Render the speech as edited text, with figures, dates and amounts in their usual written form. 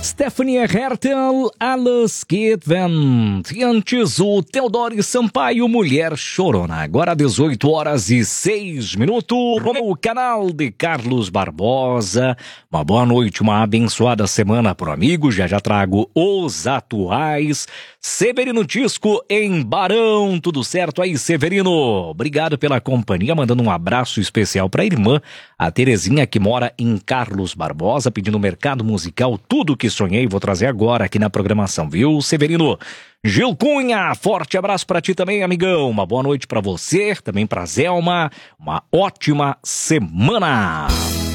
Stephanie Hertel, Alles geht wenn. E antes o Teodoro Sampaio, Mulher Chorona. Agora 18h06. O canal de Carlos Barbosa. Uma boa noite, uma abençoada semana pro amigo. Já trago os atuais. Severino Tisco em Barão. Tudo certo aí, Severino? Obrigado pela companhia. Mandando um abraço especial pra irmã, a Terezinha, que mora em Carlos Barbosa, pedindo mercado musical, tudo que sonhei, vou trazer agora aqui na programação, viu, Severino? Gil Cunha, forte abraço pra ti também, amigão. Uma boa noite pra você, também pra Zelma. Uma ótima semana.